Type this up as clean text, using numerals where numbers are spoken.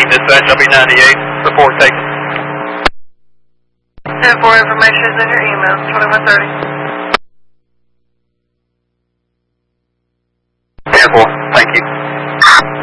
Dispatch, I'll be 98. Report taken. 10-4 information is in your email, 2130.